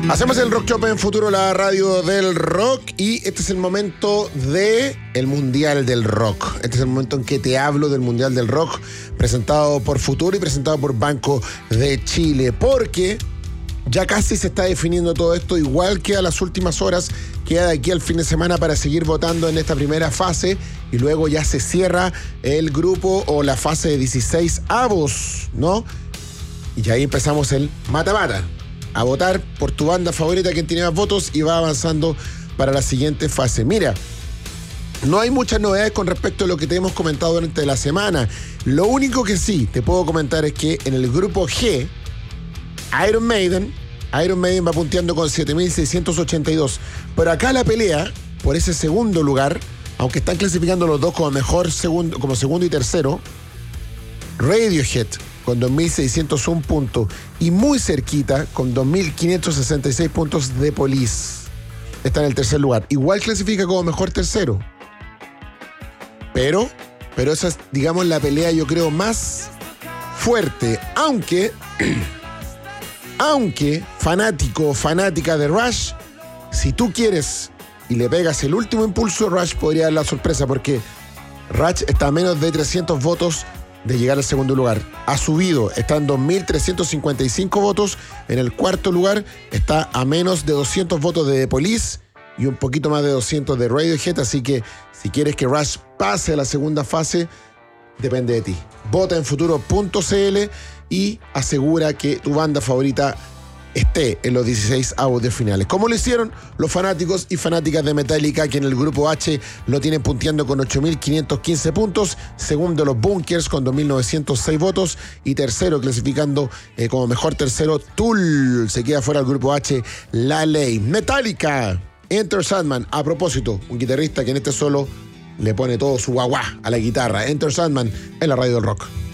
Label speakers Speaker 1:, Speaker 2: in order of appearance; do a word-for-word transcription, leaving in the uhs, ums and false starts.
Speaker 1: Hacemos el Rock Shop en Futuro, la radio del rock, y este es el momento de el Mundial del Rock. Este es el momento en que te hablo del Mundial del Rock, presentado por Futuro y presentado por Banco de Chile, porque ya casi se está definiendo todo esto, igual que a las últimas horas, queda de aquí al fin de semana para seguir votando en esta primera fase, y luego ya se cierra el grupo o la fase de dieciséis avos, ¿no? Y ahí empezamos el mata-mata. A votar por tu banda favorita, quien tiene más votos, y va avanzando para la siguiente fase. Mira, no hay muchas novedades con respecto a lo que te hemos comentado durante la semana. Lo único que sí te puedo comentar es que en el grupo G, Iron Maiden, Iron Maiden va punteando con siete mil seiscientos ochenta y dos. Pero acá la pelea por ese segundo lugar, aunque están clasificando los dos como mejor segundo, como segundo y tercero, Radiohead con dos mil seiscientos uno puntos, y muy cerquita, con dos mil quinientos sesenta y seis puntos, de Police. Está en el tercer lugar. Igual clasifica como mejor tercero. Pero, pero esa es, digamos, la pelea, yo creo, más fuerte. Aunque, aunque, fanático o fanática de Rush, si tú quieres y le pegas el último impulso, Rush podría dar la sorpresa, porque Rush está a menos de trescientos votos de llegar al segundo lugar. Ha subido, está en dos mil trescientos cincuenta y cinco votos. En el cuarto lugar está a menos de doscientos votos de The Police y un poquito más de doscientos de Radiohead. Así que si quieres que Rush pase a la segunda fase, depende de ti. Vota en futuro punto c l y asegura que tu banda favorita esté en los dieciséis avos de finales, como lo hicieron los fanáticos y fanáticas de Metallica, que en el grupo H lo tienen punteando con ocho mil quinientos quince puntos, segundo los Bunkers con dos mil novecientos seis votos, y tercero, clasificando eh, como mejor tercero, Tool. Se queda fuera del grupo H, La Ley. Metallica, Enter Sandman. A propósito, un guitarrista que en este solo le pone todo su guaguá a la guitarra. Enter Sandman en la radio del rock.